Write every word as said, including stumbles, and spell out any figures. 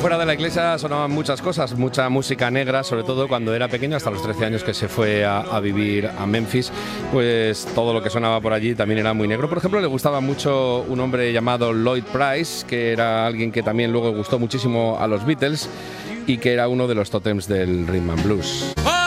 Fuera de la iglesia sonaban muchas cosas, mucha música negra, sobre todo cuando era pequeño, hasta los trece años que se fue a, a vivir a Memphis, pues todo lo que sonaba por allí también era muy negro. Por ejemplo, le gustaba mucho un hombre llamado Lloyd Price, que era alguien que también luego gustó muchísimo a los Beatles y que era uno de los tótems del rhythm and blues.